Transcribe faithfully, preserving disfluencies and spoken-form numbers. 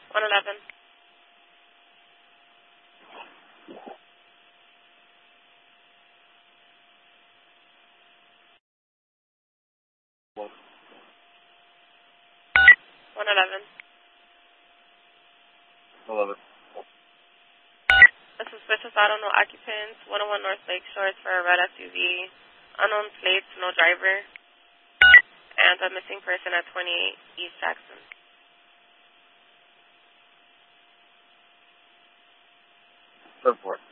one eleven. one eleven. eleven. A suspicious auto, no occupants, one oh one North Lake Shores for a red S U V, unknown plates, no driver, and a missing person at twenty-eight East Jackson. ten four.